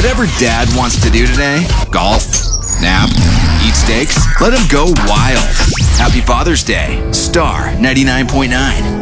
Whatever Dad wants to do today, golf, nap, eat steaks, let him go wild. Happy Father's Day. Star 99.9.